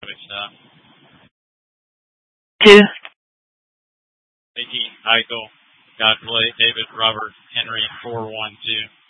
Stop. 2. 18, Eichel, Godfrey, David, Robert, Henry, 412.